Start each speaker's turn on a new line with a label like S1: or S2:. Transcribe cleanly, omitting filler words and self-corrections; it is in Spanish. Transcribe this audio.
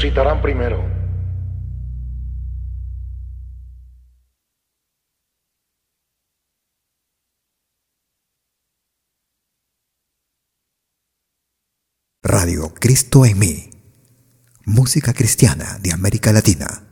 S1: resucitarán primero.
S2: Radio Cristo en mí. Música cristiana de América Latina.